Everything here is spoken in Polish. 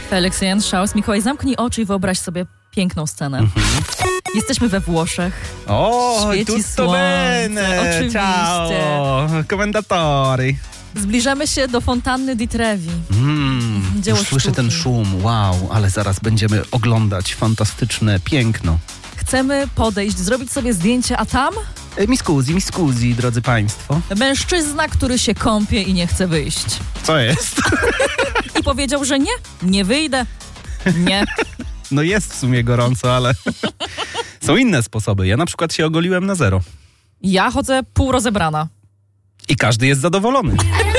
Felix Janschaus. Mikołaj, zamknij oczy i wyobraź sobie piękną scenę. Jesteśmy we Włoszech. O, Świeci tutto słońce, bene. oczywiście. Ciao, commentatori. Zbliżamy się do fontanny di Trevi. Dzieło Już słyszę sztuki. ten szum. Wow, ale zaraz będziemy oglądać fantastyczne piękno. Chcemy podejść, zrobić sobie zdjęcie, a tam Mi scusi, drodzy państwo. mężczyzna, który się kąpie i nie chce wyjść. Co jest? I powiedział, że nie wyjdę. Nie. No jest w sumie gorąco, ale są inne sposoby. Ja na przykład się ogoliłem na zero. Ja chodzę pół rozebrana. I każdy jest zadowolony.